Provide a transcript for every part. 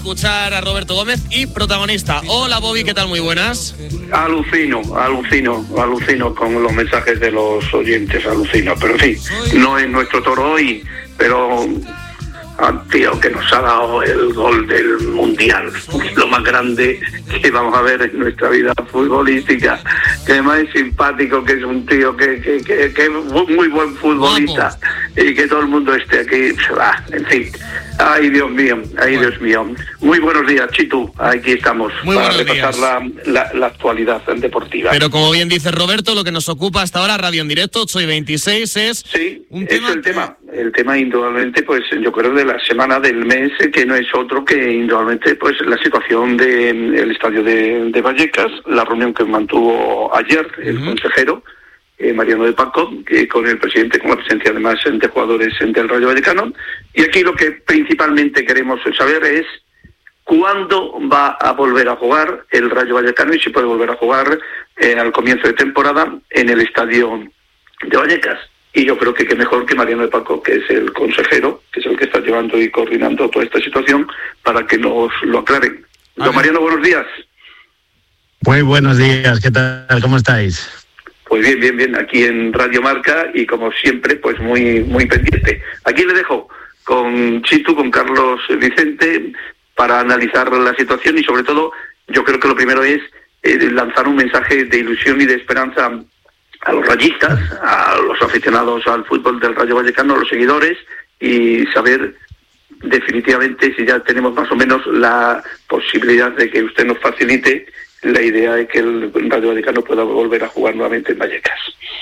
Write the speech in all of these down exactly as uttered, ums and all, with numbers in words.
Escuchar a Roberto Gómez y protagonista. Hola Bobby, ¿qué tal? Muy buenas. Alucino, alucino, alucino con los mensajes de los oyentes, alucino. Pero en fin, no es nuestro toro hoy, pero al tío que nos ha dado el gol del Mundial, lo más grande que vamos a ver en nuestra vida futbolística, que más es simpático, que es un tío que, que, que, que es muy buen futbolista y que todo el mundo esté aquí, ah, en fin. Ay, Dios mío, ay, Dios mío. Muy buenos días, Chitu. Aquí estamos Muy para buenos repasar la, la, la actualidad deportiva. Pero como bien dice Roberto, lo que nos ocupa hasta ahora, Radio en Directo, ocho y veintiséis, es sí, un es tema... el tema. El tema, indudablemente, pues yo creo de la semana del mes, que no es otro que, indudablemente, pues la situación del de, estadio de, de Vallecas, la reunión que mantuvo ayer el uh-huh. consejero, Eh, Mariano de Paco, que con el presidente, con la presencia además de jugadores del Rayo Vallecano. Y aquí lo que principalmente queremos saber es cuándo va a volver a jugar el Rayo Vallecano y si puede volver a jugar eh, al comienzo de temporada en el estadio de Vallecas. Y yo creo que qué mejor que Mariano de Paco, que es el consejero, que es el que está llevando y coordinando toda esta situación, para que nos lo aclaren. Don Mariano, buenos días. Muy buenos días, ¿qué tal? ¿Cómo estáis? Pues bien, bien, bien, aquí en Radio Marca y como siempre, pues muy muy pendiente. Aquí le dejo con Chitu, con Carlos Vicente, para analizar la situación y sobre todo, yo creo que lo primero es eh, lanzar un mensaje de ilusión y de esperanza a los rayistas, a los aficionados al fútbol del Rayo Vallecano, a los seguidores, y saber definitivamente si ya tenemos más o menos la posibilidad de que usted nos facilite la idea de que el Rayo Vallecano pueda volver a jugar nuevamente en Vallecas.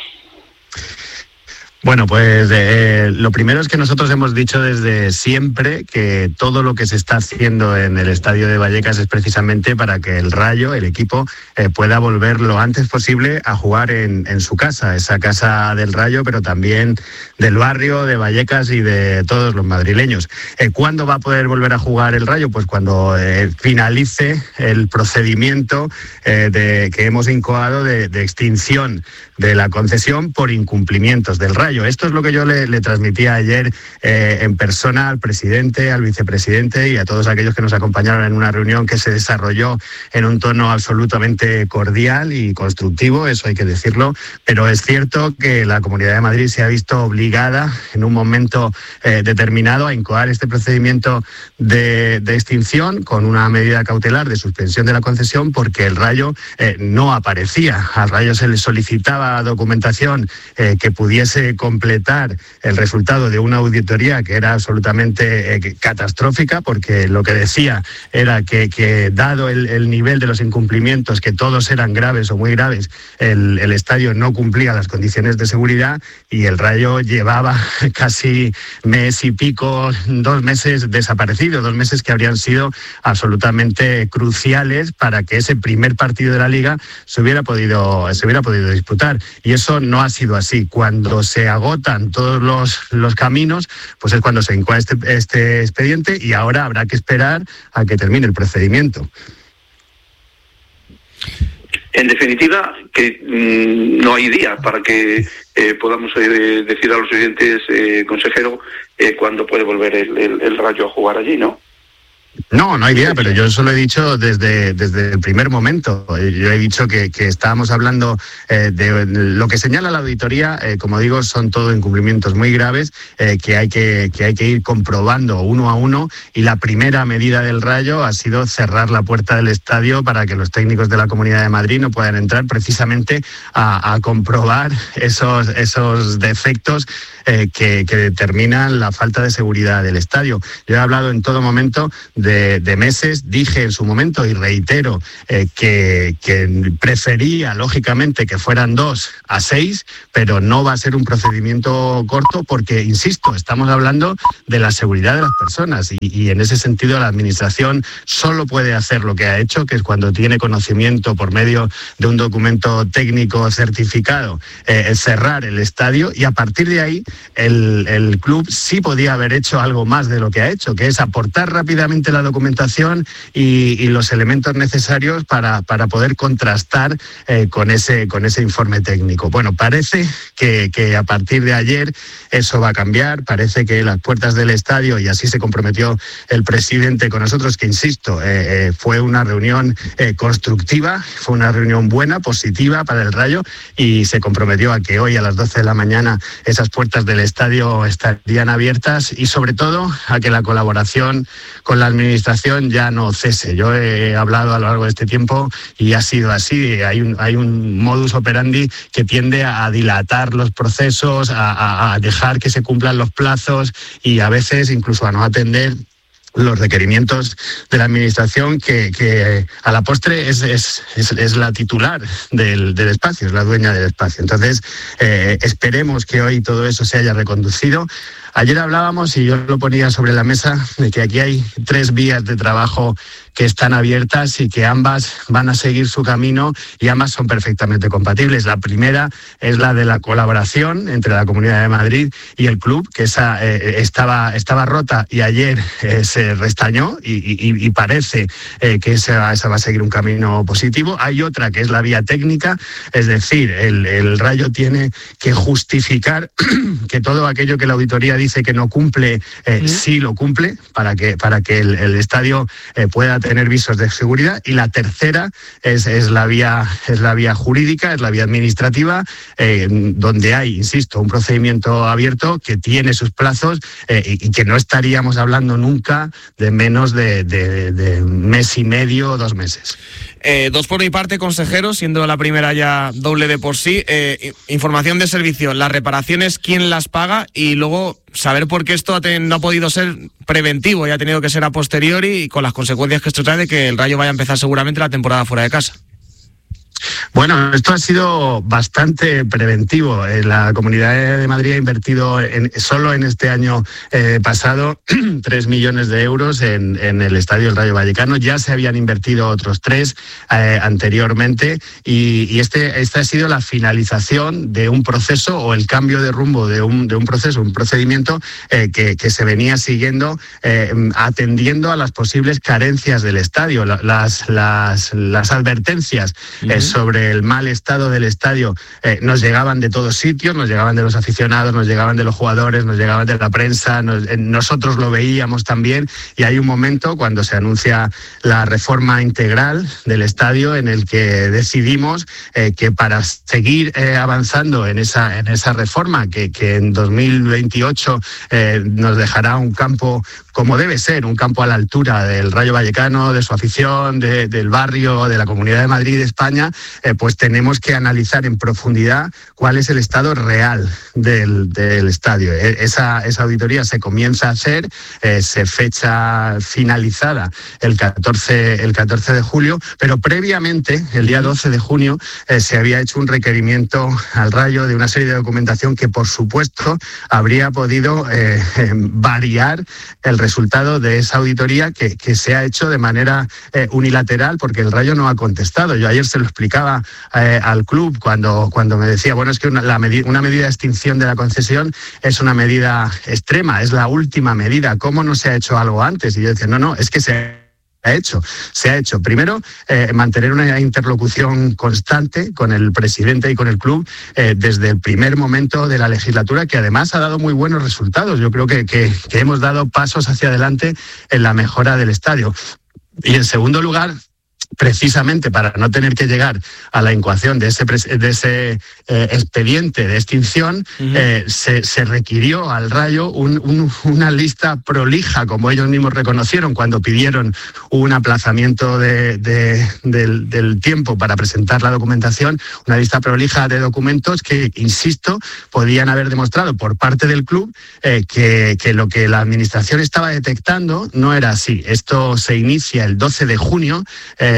Bueno, pues eh, lo primero es que nosotros hemos dicho desde siempre que todo lo que se está haciendo en el estadio de Vallecas es precisamente para que el Rayo, el equipo, eh, pueda volver lo antes posible a jugar en, en su casa, esa casa del Rayo, pero también del barrio, de Vallecas y de todos los madrileños. Eh, ¿Cuándo va a poder volver a jugar el Rayo? Pues cuando eh, finalice el procedimiento eh, de, que hemos incoado de, de extinción de la concesión por incumplimientos del Rayo. Esto es lo que yo le, le transmitía ayer eh, en persona al presidente, al vicepresidente y a todos aquellos que nos acompañaron en una reunión que se desarrolló en un tono absolutamente cordial y constructivo, eso hay que decirlo, pero es cierto que la Comunidad de Madrid se ha visto obligada en un momento eh, determinado a incoar este procedimiento de, de extinción con una medida cautelar de suspensión de la concesión porque el Rayo eh, no aparecía. Al Rayo se le solicitaba documentación eh, que pudiese completar el resultado de una auditoría que era absolutamente eh, catastrófica, porque lo que decía era que, que dado el, el nivel de los incumplimientos, que todos eran graves o muy graves, el, el estadio no cumplía las condiciones de seguridad y el Rayo llevaba casi mes y pico, dos meses desaparecido, dos meses que habrían sido absolutamente cruciales para que ese primer partido de la Liga se hubiera podido, se hubiera podido disputar. Y eso no ha sido así. Cuando se agotan todos los, los caminos, pues es cuando se incoa este, este expediente y ahora habrá que esperar a que termine el procedimiento. En definitiva, que mmm, no hay día para que eh, podamos eh, decir a los oyentes, eh, consejero, eh, cuándo puede volver el, el, el Rayo a jugar allí, ¿no? No, no hay idea, pero yo eso lo he dicho desde, desde el primer momento. Yo he dicho que, que estábamos hablando eh, de lo que señala la auditoría, eh, como digo, son todo incumplimientos muy graves eh, que, hay que, que hay que ir comprobando uno a uno, y la primera medida del Rayo ha sido cerrar la puerta del estadio para que los técnicos de la Comunidad de Madrid no puedan entrar precisamente a, a comprobar esos, esos defectos eh, que, que determinan la falta de seguridad del estadio. Yo he hablado en todo momento De, de meses, dije en su momento y reitero eh, que, que prefería lógicamente que fueran dos a seis, pero no va a ser un procedimiento corto porque, insisto, estamos hablando de la seguridad de las personas y, y en ese sentido la administración solo puede hacer lo que ha hecho, que es cuando tiene conocimiento por medio de un documento técnico certificado, eh, cerrar el estadio, y a partir de ahí el, el club sí podía haber hecho algo más de lo que ha hecho, que es aportar rápidamente presente la documentación y, y los elementos necesarios para, para poder contrastar eh, con, ese, con ese informe técnico. Bueno, parece que, que a partir de ayer eso va a cambiar, parece que las puertas del estadio, y así se comprometió el presidente con nosotros, que insisto, eh, eh, fue una reunión eh, constructiva, fue una reunión buena, positiva para el Rayo, y se comprometió a que hoy a las doce de la mañana esas puertas del estadio estarían abiertas, y sobre todo a que la colaboración con la administración ya no cese. Yo he hablado a lo largo de este tiempo y ha sido así. Hay un, hay un modus operandi que tiende a dilatar los procesos, a, a, a dejar que se cumplan los plazos y a veces incluso a no atender los requerimientos de la administración, que, que a la postre es, es, es, es la titular del, del espacio, es la dueña del espacio. Entonces, eh, esperemos que hoy todo eso se haya reconducido. Ayer hablábamos, y yo lo ponía sobre la mesa, de que aquí hay tres vías de trabajo que están abiertas y que ambas van a seguir su camino, y ambas son perfectamente compatibles. La primera es la de la colaboración entre la Comunidad de Madrid y el club, que esa eh, estaba, estaba rota y ayer eh, se restañó, y, y, y parece eh, que esa, esa va a seguir un camino positivo. Hay otra que es la vía técnica, es decir, el, el Rayo tiene que justificar que todo aquello que la auditoría dice que no cumple, eh, sí. sí lo cumple, para que, para que el, el estadio eh, pueda tener visos de seguridad. Y la tercera es, es, la, vía, es la vía jurídica, es la vía administrativa, eh, donde hay, insisto, un procedimiento abierto que tiene sus plazos, eh, y, y que no estaríamos hablando nunca de menos de, de, de mes y medio o dos meses. Eh, dos por mi parte, consejero, siendo la primera ya doble de por sí. Eh, información de servicio, las reparaciones, ¿quién las paga? Y luego saber por qué esto ha ten, no ha podido ser preventivo y ha tenido que ser a posteriori, y con las consecuencias que esto trae de que el Rayo vaya a empezar seguramente la temporada fuera de casa. Bueno, esto ha sido bastante preventivo. La Comunidad de Madrid ha invertido en, solo en este año eh, pasado tres millones de euros en, en el estadio del Rayo Vallecano. Ya se habían invertido otros tres eh, anteriormente, y, y este, esta ha sido la finalización de un proceso, o el cambio de rumbo de un, de un proceso, un procedimiento eh, que, que se venía siguiendo, eh, atendiendo a las posibles carencias del estadio. Las, las, las advertencias uh-huh. eh, sobre el mal estado del estadio eh, nos llegaban de todos sitios, nos llegaban de los aficionados, nos llegaban de los jugadores, nos llegaban de la prensa, nos, eh, nosotros lo veíamos también, y hay un momento cuando se anuncia la reforma integral del estadio en el que decidimos eh, que para seguir eh, avanzando en esa, en esa reforma, que, que en dos mil veintiocho eh, nos dejará un campo como debe ser, un campo a la altura del Rayo Vallecano, de su afición, de, del barrio, de la Comunidad de Madrid, de España, eh, pues tenemos que analizar en profundidad cuál es el estado real del, del estadio. Esa, esa auditoría se comienza a hacer, eh, se fecha finalizada el catorce, el catorce de julio, pero previamente, el día doce de junio, eh, se había hecho un requerimiento al Rayo de una serie de documentación que, por supuesto, habría podido eh, eh, variar el resultado de esa auditoría, que, que se ha hecho de manera eh, unilateral, porque el Rayo no ha contestado. Yo ayer se lo explicaba eh, al club cuando, cuando me decía, bueno, es que una, la medi- una medida de extinción de la concesión es una medida extrema, es la última medida, ¿cómo no se ha hecho algo antes? Y yo decía, no, no, es que se ha hecho, se ha hecho. Primero, eh, mantener una interlocución constante con el presidente y con el club eh, desde el primer momento de la legislatura, que además ha dado muy buenos resultados. Yo creo que, que, que hemos dado pasos hacia adelante en la mejora del estadio. Y en segundo lugar, precisamente para no tener que llegar a la incoación de ese, de ese eh, expediente de extinción, uh-huh. eh, se, se requirió al Rayo un, un, una lista prolija, como ellos mismos reconocieron cuando pidieron un aplazamiento de, de, del, del tiempo para presentar la documentación, una lista prolija de documentos que, insisto, podían haber demostrado por parte del club eh, que, que lo que la administración estaba detectando no era así. Esto se inicia el doce de junio, eh,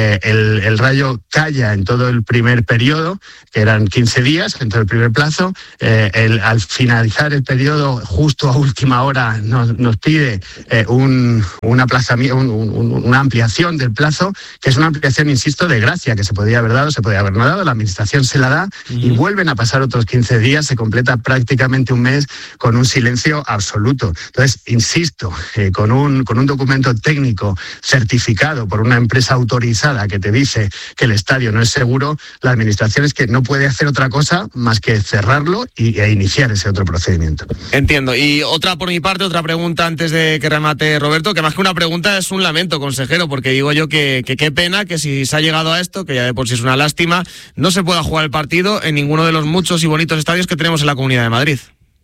eh, el, el Rayo calla en todo el primer periodo, que eran quince días, en todo el primer plazo. Eh, el, al finalizar el periodo, justo a última hora, nos, nos pide eh, un, un aplazamiento, un, un, una ampliación del plazo, que es una ampliación, insisto, de gracia, que se podía haber dado, se podía haber no dado, la administración se la da uh-huh. y vuelven a pasar otros quince días, se completa prácticamente un mes con un silencio absoluto. Entonces, insisto, eh, con, un, con un documento técnico certificado por una empresa autorizada que te dice que el estadio no es seguro, la administración es que no puede hacer otra cosa más que cerrarlo y, e iniciar ese otro procedimiento. Entiendo. Y otra por mi parte, otra pregunta antes de que remate Roberto, que más que una pregunta es un lamento, consejero, porque digo yo que, que qué pena que si se ha llegado a esto, que ya de por sí es una lástima, no se pueda jugar el partido en ninguno de los muchos y bonitos estadios que tenemos en la Comunidad de Madrid.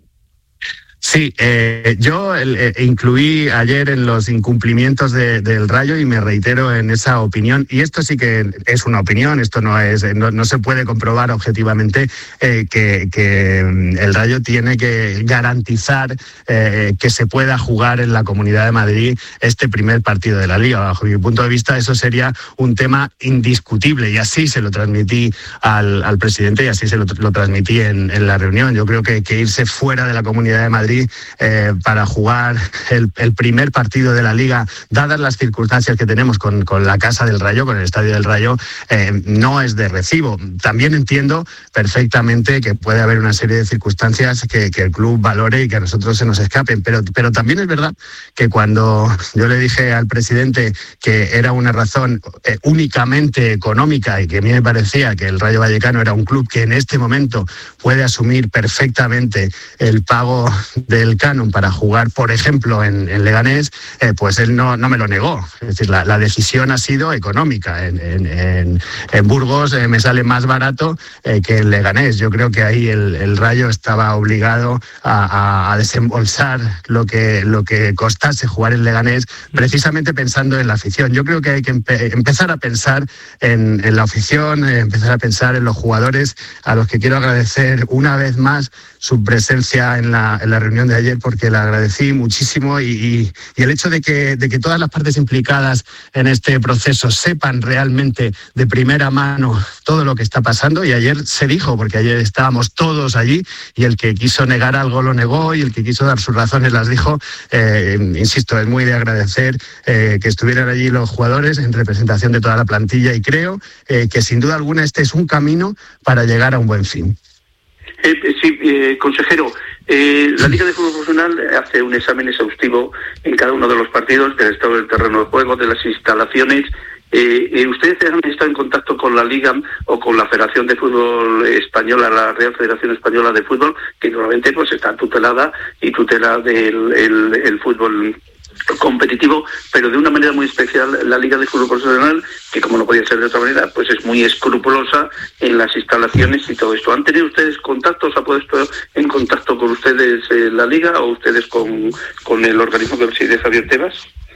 Sí, eh, yo eh, incluí ayer en los incumplimientos de, del Rayo y me reitero en esa opinión. Y esto sí que es una opinión, esto no es, no, no se puede comprobar objetivamente eh, que, que el Rayo tiene que garantizar eh, que se pueda jugar en la Comunidad de Madrid este primer partido de la Liga. Bajo mi punto de vista, eso sería un tema indiscutible y así se lo transmití al, al presidente y así se lo, lo transmití en, en la reunión. Yo creo que, que irse fuera de la Comunidad de Madrid Eh, para jugar el, el primer partido de la Liga, dadas las circunstancias que tenemos con, con la Casa del Rayo, con el Estadio del Rayo, eh, no es de recibo. También entiendo perfectamente que puede haber una serie de circunstancias que, que el club valore y que a nosotros se nos escapen, pero, pero también es verdad que cuando yo le dije al presidente que era una razón eh, únicamente económica y que a mí me parecía que el Rayo Vallecano era un club que en este momento puede asumir perfectamente el pago del canon para jugar, por ejemplo, en, en Leganés, eh, pues él no, no me lo negó. Es decir, la, la decisión ha sido económica. En, en, en, en Burgos eh, me sale más barato eh, que en Leganés. Yo creo que ahí el, el Rayo estaba obligado a, a, a desembolsar lo que, lo que costase jugar en Leganés, precisamente pensando en la afición. Yo creo que hay que empe- empezar a pensar en, en la afición, eh, empezar a pensar en los jugadores, a los que quiero agradecer una vez más su presencia en la, en la reunión de ayer, porque la agradecí muchísimo y, y, y el hecho de que, de que todas las partes implicadas en este proceso sepan realmente de primera mano todo lo que está pasando. Y ayer se dijo, porque ayer estábamos todos allí y el que quiso negar algo lo negó y el que quiso dar sus razones las dijo. Eh, insisto, es muy de agradecer eh, que estuvieran allí los jugadores en representación de toda la plantilla y creo eh, que sin duda alguna este es un camino para llegar a un buen fin. Eh, sí, eh, consejero, eh, la Liga de Fútbol Profesional hace un examen exhaustivo en cada uno de los partidos del estado del terreno de juego, de las instalaciones. Eh, eh, ¿Ustedes han estado en contacto con la Liga o con la Federación de Fútbol Española, la Real Federación Española de Fútbol, que normalmente pues está tutelada y tutela del el, el fútbol competitivo, pero de una manera muy especial la Liga de Fútbol Profesional, que como no podía ser de otra manera, pues es muy escrupulosa en las instalaciones y todo esto? ¿Han tenido ustedes contactos, ha puesto en contacto con ustedes eh, la Liga o ustedes con, con el organismo que preside Javier Tebas?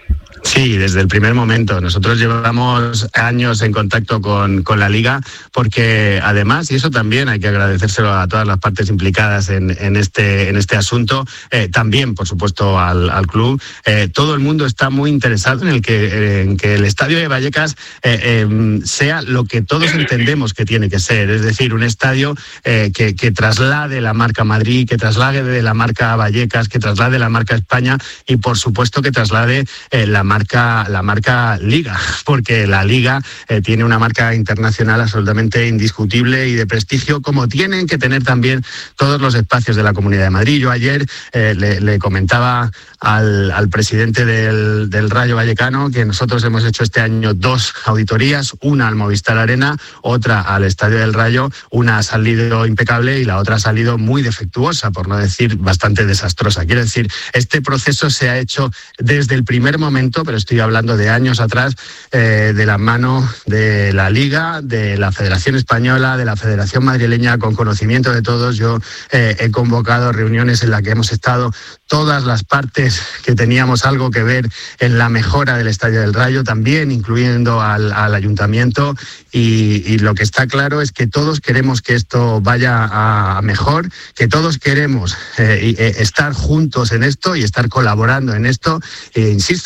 Sí, desde el primer momento. Nosotros llevamos años en contacto con, con la Liga porque además, y eso también hay que agradecérselo a todas las partes implicadas en, en, este, en este asunto, eh, también, por supuesto, al, al club, eh, todo el mundo está muy interesado en, el que, en que el Estadio de Vallecas eh, eh, sea lo que todos entendemos que tiene que ser, es decir, un estadio eh, que, que traslade la marca Madrid, que traslade de la marca Vallecas, que traslade la marca España y, por supuesto, que traslade eh, la marca la marca Liga, porque la Liga eh, tiene una marca internacional absolutamente indiscutible y de prestigio, como tienen que tener también todos los espacios de la Comunidad de Madrid. Yo ayer eh, le, le comentaba al, al presidente del, del Rayo Vallecano que nosotros hemos hecho este año dos auditorías, una al Movistar Arena, otra al Estadio del Rayo. Una ha salido impecable y la otra ha salido muy defectuosa, por no decir bastante desastrosa. Quiero decir, este proceso se ha hecho desde el primer momento, pero estoy hablando de años atrás, eh, de la mano de la Liga, de la Federación Española, de la Federación Madrileña, con conocimiento de todos. Yo eh, he convocado reuniones en las que hemos estado todas las partes que teníamos algo que ver en la mejora del Estadio del Rayo, también incluyendo al, al Ayuntamiento, y, y lo que está claro es que todos queremos que esto vaya a mejor, que todos queremos eh, eh, estar juntos en esto y estar colaborando en esto. E insisto, el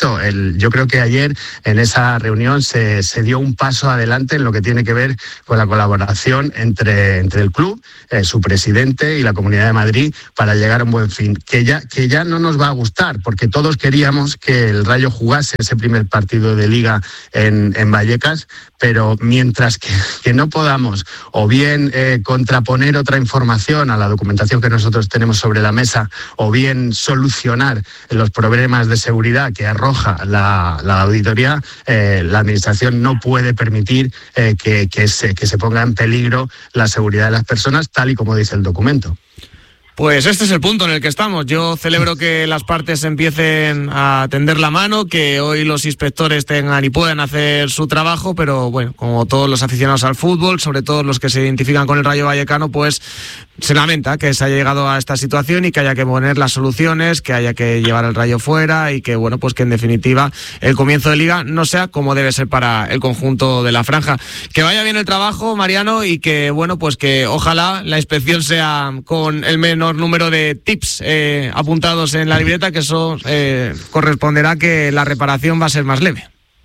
el, yo creo que ayer en esa reunión se, se dio un paso adelante en lo que tiene que ver con la colaboración entre, entre el club, eh, su presidente y la Comunidad de Madrid para llegar a un buen fin, que ya, que ya no nos va a gustar, porque todos queríamos que el Rayo jugase ese primer partido de Liga en, en Vallecas, pero mientras que, que no podamos o bien eh, contraponer otra información a la documentación que nosotros tenemos sobre la mesa, o bien solucionar los problemas de seguridad que arroja la, la auditoría, eh, la Administración no puede permitir eh, que, que, se, que se ponga en peligro la seguridad de las personas, tal y como dice el documento. Pues este es el punto en el que estamos. Yo celebro que las partes empiecen a tender la mano, que hoy los inspectores tengan y puedan hacer su trabajo, pero bueno, como todos los aficionados al fútbol, sobre todo los que se identifican con el Rayo Vallecano, pues se lamenta que se haya llegado a esta situación y que haya que poner las soluciones, que haya que llevar el Rayo fuera y que, bueno, pues que en definitiva el comienzo de Liga no sea como debe ser para el conjunto de la franja. Que vaya bien el trabajo, Mariano, y que, bueno, pues que ojalá la inspección sea con el menor número de tips eh, apuntados en la libreta, que eso eh, corresponderá a que la reparación va a ser más leve.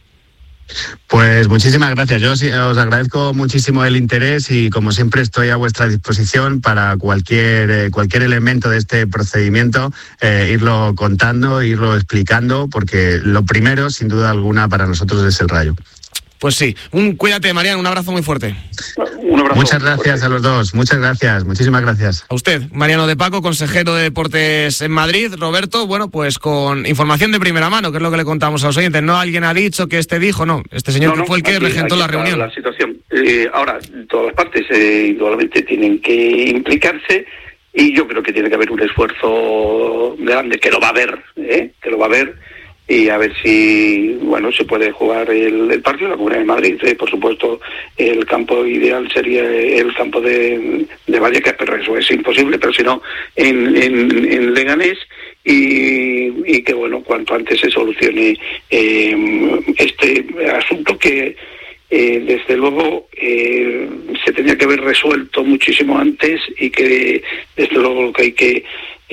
Pues muchísimas gracias. Yo sí, os agradezco muchísimo el interés y, como siempre, estoy a vuestra disposición para cualquier eh, cualquier elemento de este procedimiento, eh, irlo contando, irlo explicando, porque lo primero, sin duda alguna, para nosotros es el Rayo. Pues sí. Un, cuídate, Mariano, un abrazo muy fuerte. Un abrazo. Muchas gracias a los dos, muchas gracias, muchísimas gracias. A usted, Mariano de Paco, consejero de Deportes en Madrid. Roberto, bueno, pues con información de primera mano, que es lo que le contamos a los oyentes. No alguien ha dicho que este dijo, no, este señor no, que no, fue el que aquí, regentó aquí la está reunión. La situación. Eh, ahora, todas las partes eh, indudablemente tienen que implicarse, y yo creo que tiene que haber un esfuerzo grande, que lo va a haber, ¿eh? que lo va a haber. Y a ver si, bueno, se puede jugar el, el partido de la Comunidad de Madrid. Eh, por supuesto, el campo ideal sería el campo de, de Vallecas, pero eso es imposible, pero si no, en, en, en Leganés, y, y que, bueno, cuanto antes se solucione eh, este asunto que, eh, desde luego, eh, se tenía que haber resuelto muchísimo antes, y que, desde luego, lo que hay que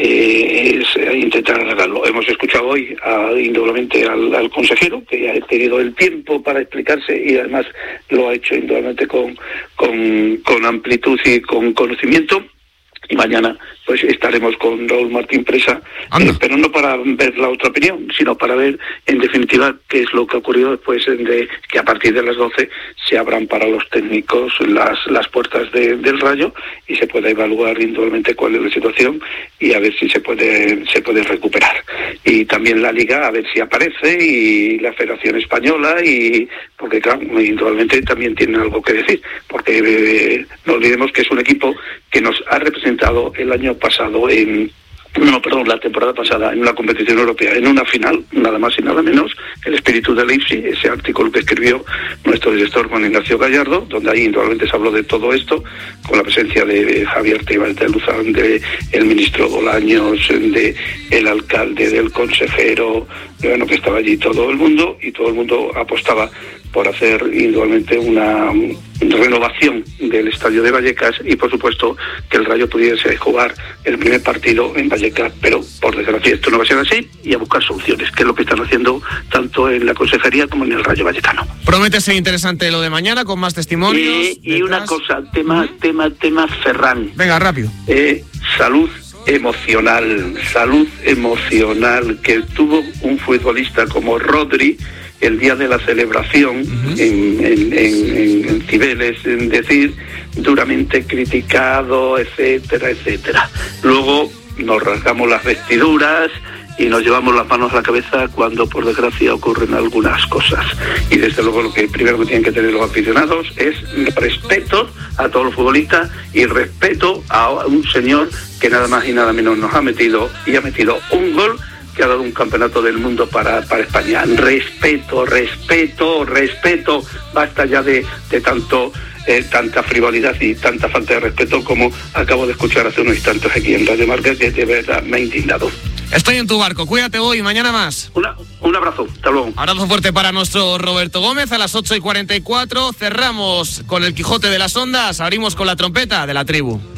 Eh, es intentar arreglarlo. Hemos escuchado hoy a, indudablemente al, al consejero, que ha tenido el tiempo para explicarse, y además lo ha hecho indudablemente con, con, con amplitud y con conocimiento. Y mañana pues estaremos con Raúl Martín Presa, eh, pero no para ver la otra opinión, sino para ver en definitiva qué es lo que ha ocurrido después de que a partir de las doce se abran para los técnicos las las puertas de, del Rayo, y se pueda evaluar indudablemente cuál es la situación y a ver si se puede se puede recuperar. Y también la Liga, a ver si aparece, y la Federación Española, y porque claro, indudablemente también tienen algo que decir, porque eh, no olvidemos que es un equipo que nos ha representado el año pasado en no, perdón, la temporada pasada en una competición europea, en una final, nada más y nada menos, el espíritu de Leipzig, ese artículo que escribió nuestro director Juan Ignacio Gallardo, donde ahí indudablemente se habló de todo esto, con la presencia de Javier Tebas de Luzán, de el ministro Bolaños, de el alcalde, del consejero, bueno, que estaba allí todo el mundo, y todo el mundo apostaba por hacer indudablemente una renovación del estadio de Vallecas, y por supuesto que el Rayo pudiese jugar el primer partido en Vallecas, pero por desgracia esto no va a ser así, y a buscar soluciones, que es lo que están haciendo tanto en la consejería como en el Rayo Vallecano. Promete ser interesante lo de mañana, con más testimonios. Y, y una cosa, tema, ¿Mm? tema, tema Ferran. Venga, rápido. Eh, salud emocional, salud emocional que tuvo un futbolista como Rodri el día de la celebración, uh-huh, en, en, en, en Cibeles, en decir, duramente criticado, etcétera, etcétera. Luego nos rasgamos las vestiduras y nos llevamos las manos a la cabeza cuando, por desgracia, ocurren algunas cosas. Y desde luego lo que primero que tienen que tener los aficionados es respeto a todos los futbolistas y respeto a un señor que nada más y nada menos nos ha metido, y ha metido un gol que ha dado un campeonato del mundo para, para España. Respeto, respeto, respeto. Basta ya de, de tanto eh, tanta frivolidad y tanta falta de respeto como acabo de escuchar hace unos instantes aquí en Radio Marca, que de verdad me ha indignado. Estoy en tu barco, cuídate hoy, mañana más. Una, un abrazo, hasta luego. Abrazo fuerte para nuestro Roberto Gómez. A las ocho y cuarenta y cuatro cerramos con el Quijote de las Ondas, abrimos con la trompeta de la tribu.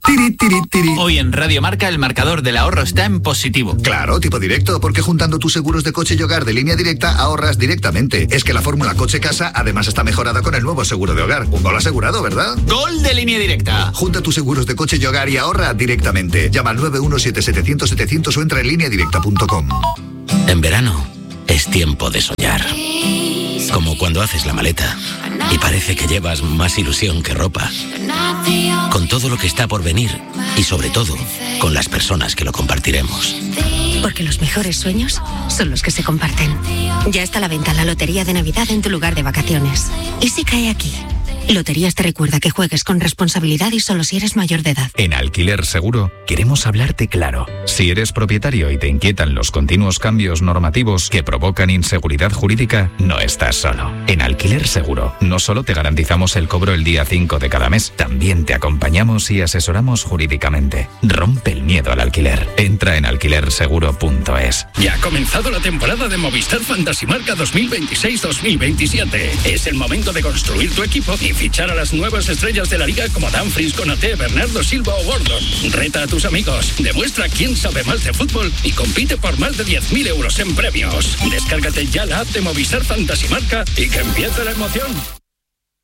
Tiri, tiri, tiri. Hoy en Radio Marca el marcador del ahorro está en positivo. Claro, tipo directo, porque juntando tus seguros de coche y hogar de Línea Directa ahorras directamente. Es que la fórmula coche-casa además está mejorada con el nuevo seguro de hogar. Un gol asegurado, ¿verdad? ¡Gol de Línea Directa! Junta tus seguros de coche y hogar y ahorra directamente. Llama al nueve uno siete siete cero cero setecientos o entra en línea directa punto com. En verano es tiempo de soñar. Como cuando haces la maleta y parece que llevas más ilusión que ropa. Con todo lo que está por venir y sobre todo con las personas que lo compartiremos. Porque los mejores sueños son los que se comparten. Ya está a la venta la Lotería de Navidad en tu lugar de vacaciones. ¿Y si cae aquí? Loterías te recuerda que juegues con responsabilidad y solo si eres mayor de edad. En Alquiler Seguro queremos hablarte claro. Si eres propietario y te inquietan los continuos cambios normativos que provocan inseguridad jurídica, no estás solo. En Alquiler Seguro no solo te garantizamos el cobro el día cinco de cada mes, también te acompañamos y asesoramos jurídicamente. Rompe el miedo al alquiler. Entra en alquiler seguro punto es. Ya ha comenzado la temporada de Movistar Fantasy Marca dos mil veintiséis dos mil veintisiete. Es el momento de construir tu equipo y fichar a las nuevas estrellas de la liga como Dumfries, Konaté, Bernardo Silva o Gordon. Reta a tus amigos, demuestra quién sabe más de fútbol y compite por más de diez mil euros en premios. Descárgate ya la app de Movistar Fantasy Marca y que empiece la emoción.